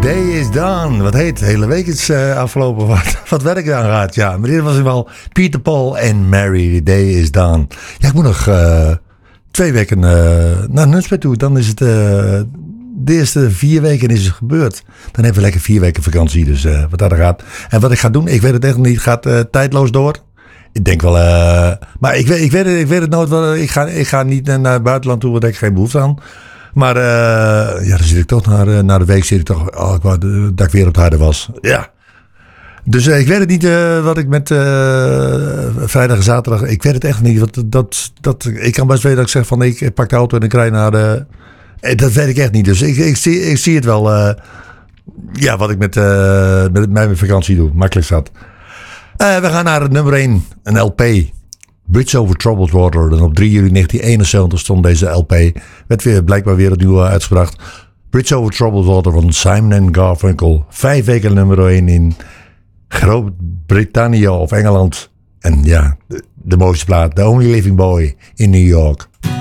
Day is done. Wat heet, de hele week is afgelopen. Wat werk aan gaat, ja. Maar dit was wel Peter Paul en Mary. The Day is done. Ja, ik moet nog 2 weken naar Nunspeet toe. Dan is het de eerste 4 weken is het gebeurd. Dan hebben we lekker 4 weken vakantie. Dus wat daar gaat. En wat ik ga doen, ik weet het echt niet. Gaat tijdloos door. Ik denk wel... maar ik weet het nooit wel. Ik ga niet naar het buitenland toe, want ik heb geen behoefte aan. Maar ja, dan zit ik toch naar de week zit ik toch... Oh, ik wou dat ik weer op de harde was. Ja. Dus ik weet het niet wat ik met vrijdag en zaterdag... Ik weet het echt niet. Ik kan best weten dat ik zeg van... Ik pak de auto en ik rij naar de... Dat weet ik echt niet. Dus ik zie het wel... ja, wat ik met mijn vakantie doe. Makkelijk zat. We gaan naar het nummer 1. Een LP. Bridge Over Troubled Water. En op 3 juli 1971 stond deze LP. Werd weer blijkbaar weer opnieuw uitgebracht. Bridge Over Troubled Water van Simon & Garfunkel. 5 weken nummer 1 in Groot-Brittannië of Engeland. En ja, de mooiste plaat. The Only Living Boy in New York.